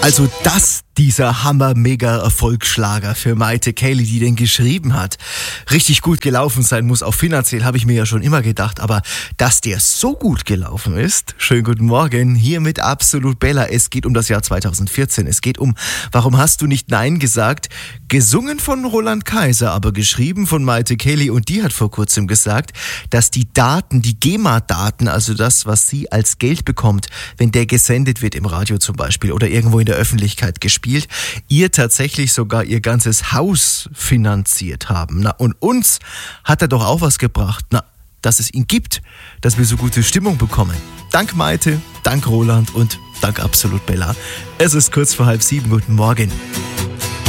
Also dieser Hammer-Mega-Erfolgsschlager für Maite Kelly, die den geschrieben hat, richtig gut gelaufen sein muss, auch finanziell, habe ich mir ja schon immer gedacht, aber dass der so gut gelaufen ist, schönen guten Morgen, hier mit Absolut Bella. Es geht um das Jahr 2014, es geht um Warum hast du nicht Nein gesagt, gesungen von Roland Kaiser, aber geschrieben von Maite Kelly, und die hat vor kurzem gesagt, dass die Daten, die GEMA-Daten, also das, was sie als Geld bekommt, wenn der gesendet wird im Radio zum Beispiel oder irgendwo in der Öffentlichkeit gespielt, ihr tatsächlich sogar ihr ganzes Haus finanziert haben. Na, und uns hat er doch auch was gebracht, dass es ihn gibt, dass wir so gute Stimmung bekommen. Dank Maite, dank Roland und dank Absolut Bella. Es ist kurz vor 6:30. Guten Morgen.